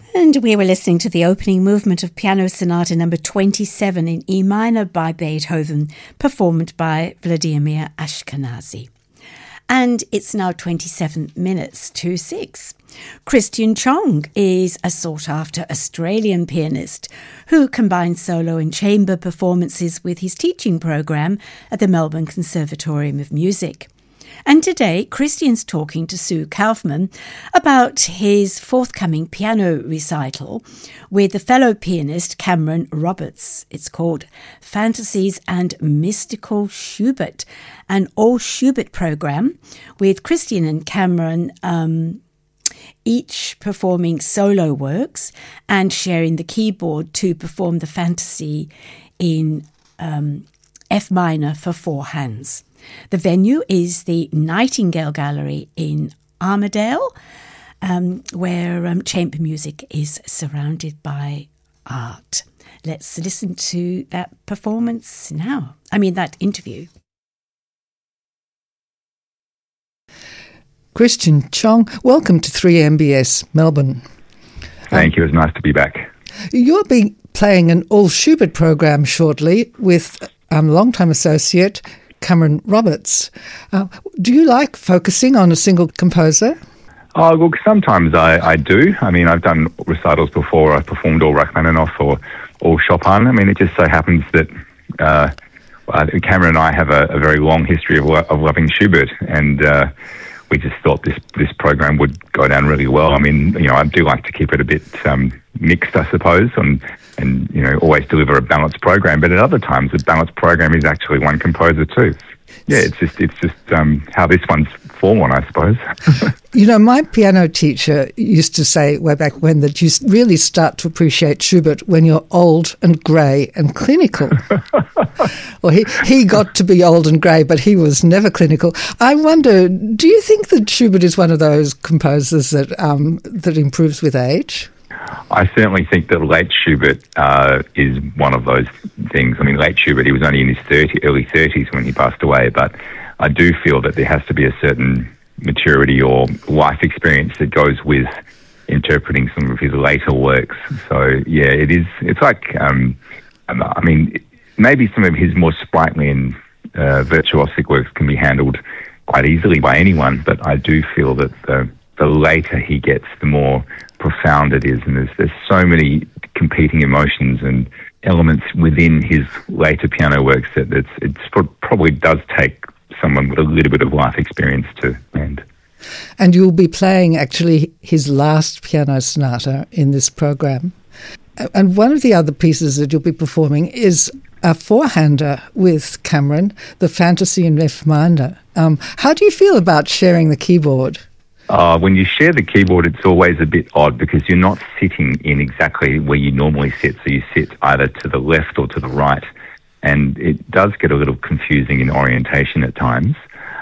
And we were listening to the opening movement of Piano Sonata number 27 in E minor by Beethoven, performed by Vladimir Ashkenazy. And it's now 27 minutes to 6. Christian Chong is a sought-after Australian pianist who combines solo and chamber performances with his teaching program at the Melbourne Conservatorium of Music. And today, Christian's talking to Sue Kaufman about his forthcoming piano recital with the fellow pianist Cameron Roberts. It's called Fantasies and Mystical Schubert, an all Schubert program with Christian and Cameron each performing solo works and sharing the keyboard to perform the fantasy in F minor for four hands. The venue is the Nightingale Gallery in Armidale, where chamber music is surrounded by art. Let's listen to that performance now. That interview. Christian Chong, welcome to 3MBS Melbourne. Thank you. It's nice to be back. You'll be playing an all Schubert program shortly with long-time associate Cameron Roberts. Do you like focusing on a single composer? Oh, look, sometimes I do. I've done recitals before. I've performed all Rachmaninoff or all Chopin. It just so happens that Cameron and I have a very long history of loving Schubert, and we just thought this program would go down really well. I do like to keep it a bit mixed, I suppose, and always deliver a balanced program. But at other times, a balanced program is actually one composer too. Yeah, it's just how this one's fallen, I suppose. My piano teacher used to say way back when that you really start to appreciate Schubert when you're old and grey and clinical. Well, he got to be old and grey, but he was never clinical. I wonder, do you think that Schubert is one of those composers that improves with age? I certainly think that late Schubert is one of those things. Late Schubert, he was only in his early 30s when he passed away, but I do feel that there has to be a certain maturity or life experience that goes with interpreting some of his later works. So, yeah, it's like, maybe some of his more sprightly and virtuosic works can be handled quite easily by anyone, but I do feel that the later he gets, the more profound it is, and there's so many competing emotions and elements within his later piano works that it probably does take someone with a little bit of life experience to land. And you'll be playing actually his last piano sonata in this program. And one of the other pieces that you'll be performing is a four-hander with Cameron, the Fantasy in F minor. How do you feel about sharing the keyboard? When you share the keyboard, it's always a bit odd because you're not sitting in exactly where you normally sit. So you sit either to the left or to the right. And it does get a little confusing in orientation at times.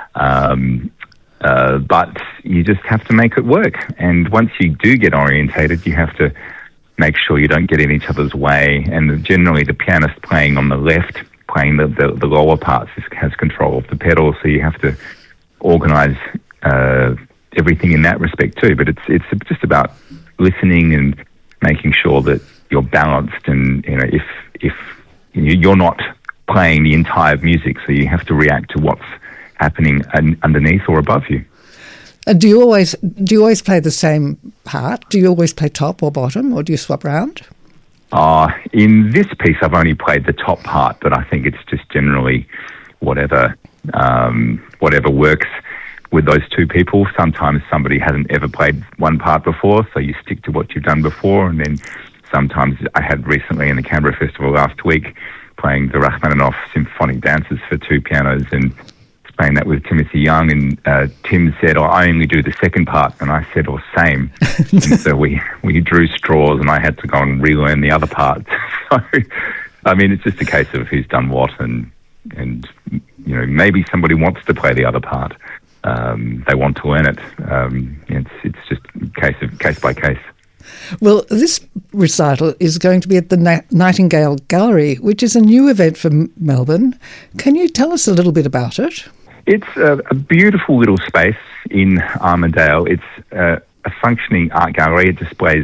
But you just have to make it work. And once you do get orientated, you have to make sure you don't get in each other's way. And generally the pianist playing on the left, playing the lower parts, has control of the pedal. So you have to organise everything in that respect too, but it's just about listening and making sure that you're balanced, and if you're not playing the entire music, so you have to react to what's happening underneath or above you. Do you always play the same part? Do you always play top or bottom, or do you swap around? In this piece, I've only played the top part, but I think it's just generally whatever works with those two people. Sometimes somebody hasn't ever played one part before, so you stick to what you've done before. And then sometimes I had recently in the Canberra Festival last week playing the Rachmaninoff Symphonic Dances for two pianos and playing that with Timothy Young. And Tim said, I only do the second part. And I said, same. And so we drew straws and I had to go and relearn the other parts. So, it's just a case of who's done what, and maybe somebody wants to play the other part. They want to learn it. It's just case by case. Well, this recital is going to be at the Nightingale Gallery, which is a new event for Melbourne. Can you tell us a little bit about it? It's a beautiful little space in Armidale. It's a functioning art gallery. It displays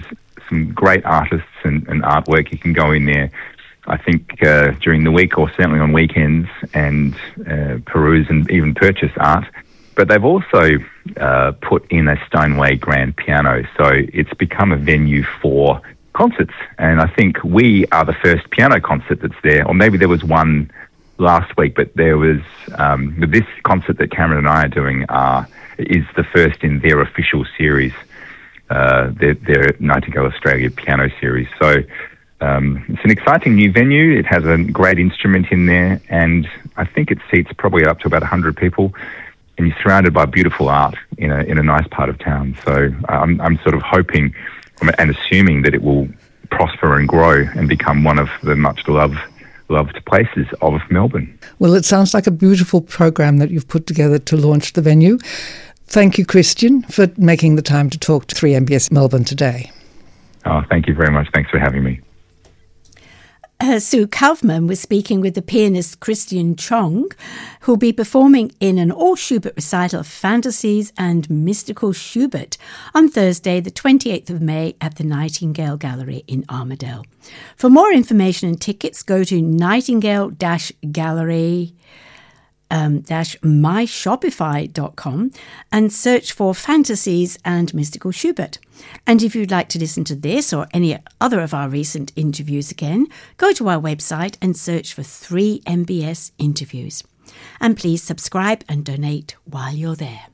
some great artists and artwork. You can go in there, I think, during the week or certainly on weekends and peruse and even purchase art. But they've also put in a Steinway grand piano, so it's become a venue for concerts. And I think we are the first piano concert that's there, or maybe there was one last week, but there was this concert that Cameron and I are doing is the first in their official series, their Nightingale Australia piano series. So it's an exciting new venue. It has a great instrument in there, and I think it seats probably up to about 100 people. And you're surrounded by beautiful art in a nice part of town. So I'm sort of hoping and assuming that it will prosper and grow and become one of the much loved places of Melbourne. Well, it sounds like a beautiful program that you've put together to launch the venue. Thank you, Christian, for making the time to talk to 3MBS Melbourne today. Oh, thank you very much. Thanks for having me. Sue Kaufman was speaking with the pianist Christian Chong, who'll be performing in an all-Schubert recital of fantasies and mystical Schubert on Thursday, the 28th of May at the Nightingale Gallery in Armadale. For more information and tickets, go to nightingale-gallery myshopify.com and search for Fantasies and Mystical Schubert. And if you'd like to listen to this or any other of our recent interviews again, go to our website and search for 3MBS interviews. And please subscribe and donate while you're there.